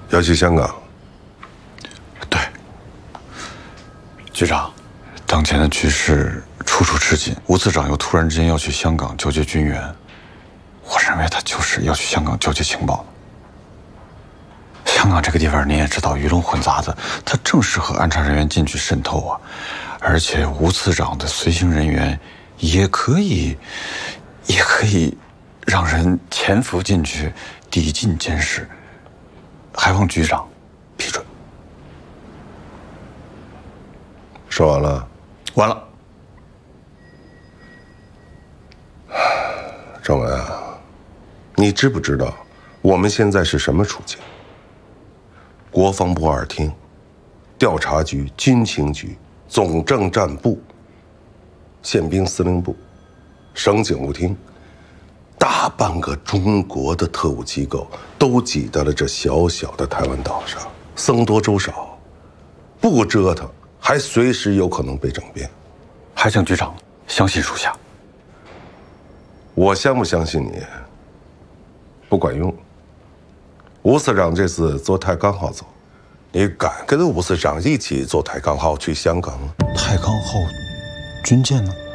要去香港。 对，局长，当前的局势处处吃紧，吴次长又突然之间要去香港纠结军援，我认为他就是要去香港纠结情报。香港这个地方你也知道，鱼龙混杂的，它正适合安察人员进去渗透啊。而且吴次长的随行人员也可以让人潜伏进去，抵近监视，还望局长批准。 说完了？ 完了。 郑文啊，你知不知道我们现在是什么处境？国防部2厅、调查局、军情局、总政战部、宪兵司令部、省警务厅，大半个中国的特务机构都挤在了这小小的台湾岛上，僧多粥少，不折腾还随时有可能被政变。 还请局长相信属下。 我相不相信你不管用。吴次长这次坐太康号走，你敢跟吴次长一起坐太康号去香港吗？ 太康号军舰呢？